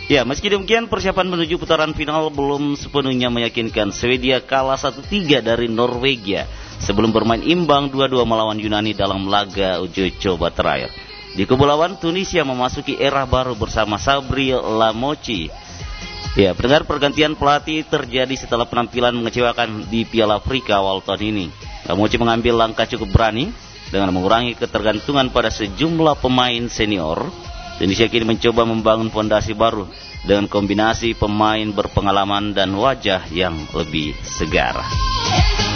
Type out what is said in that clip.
Ya, meski demikian persiapan menuju putaran final belum sepenuhnya meyakinkan. Swedia kalah 1-3 dari Norwegia sebelum bermain imbang 2-2 melawan Yunani dalam laga uji coba terakhir. Di kubu lawan, Tunisia memasuki era baru bersama Sabri Lamouchi. Ya, pendengar, pergantian pelatih terjadi setelah penampilan mengecewakan di Piala Afrika awal tahun ini. Lamouchi mengambil langkah cukup berani dengan mengurangi ketergantungan pada sejumlah pemain senior. Tunisia kini mencoba membangun fondasi baru dengan kombinasi pemain berpengalaman dan wajah yang lebih segar.